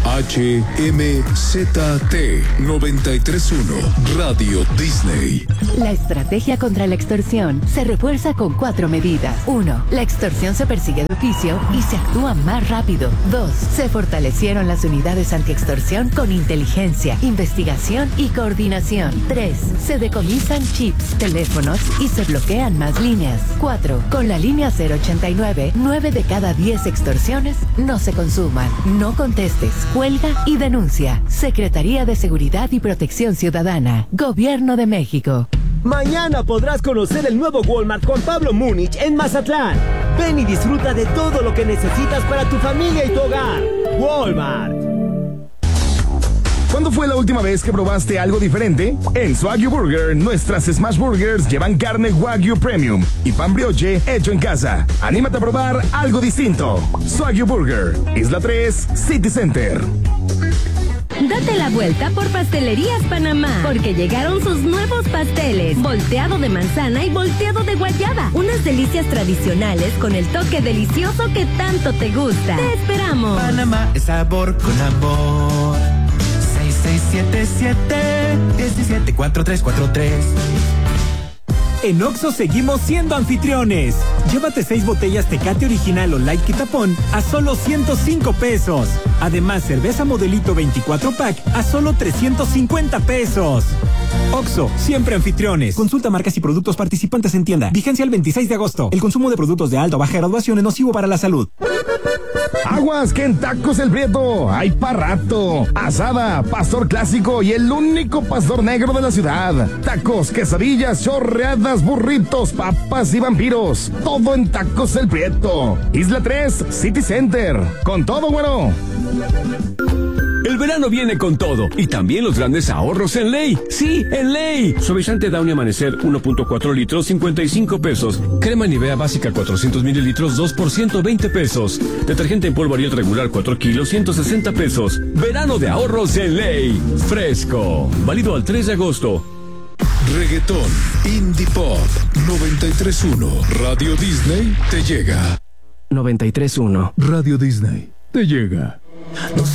HMZT 93.1 Radio Disney. La estrategia contra la extorsión se refuerza con 4 medidas. 1. La extorsión se persigue de oficio y se actúa más rápido. 2. Se fortalecieron las unidades antiextorsión con inteligencia, investigación y coordinación. 3. Se decomisan chips, teléfonos y se bloquean más líneas. 4. Con la línea 089, 9 de cada 10 extorsiones no se consuman. No contestes, cuelga y denuncia. Secretaría de Seguridad y Protección Ciudadana. Gobierno de México. Mañana podrás conocer el nuevo Walmart Juan Pablo Múnich en Mazatlán. Ven y disfruta de todo lo que necesitas para tu familia y tu hogar. Walmart. ¿Cuándo fue la última vez que probaste algo diferente? En Swagyu Burger, nuestras Smash Burgers llevan carne Wagyu Premium y pan brioche hecho en casa. Anímate a probar algo distinto. Swagyu Burger, Isla 3, City Center. Date la vuelta por Pastelerías Panamá, porque llegaron sus nuevos pasteles, volteado de manzana y volteado de guayaba. Unas delicias tradicionales con el toque delicioso que tanto te gusta. Te esperamos. Panamá es sabor con amor. 6677-174343. En Oxxo seguimos siendo anfitriones. Llévate 6 botellas Tecate Original o Light Quitapón a solo 105 pesos. Además, cerveza Modelito 24 pack a solo 350 pesos. Oxxo, siempre anfitriones. Consulta marcas y productos participantes en tienda. Vigencia el 26 de agosto. El consumo de productos de alta o baja graduación es nocivo para la salud. Aguas que en Tacos El Prieto hay pa' rato. Asada, pastor clásico y el único pastor negro de la ciudad. Tacos, quesadillas, chorreadas, burritos, papas y vampiros. Todo en Tacos El Prieto. Isla 3, City Center. Con todo, güero. El verano viene con todo y también los grandes ahorros en Ley. Sí, en Ley. Suavizante Downy Amanecer 1.4 litros, 55 pesos. Crema Nivea básica 400 mililitros, 2 por 120 pesos. Detergente en polvo Ariel regular 4 kilos, 160 pesos. Verano de ahorros en Ley. Fresco. Válido al 3 de agosto. Reggaetón, Indie Pop 93.1 Radio Disney te llega. 93.1 Radio Disney te llega.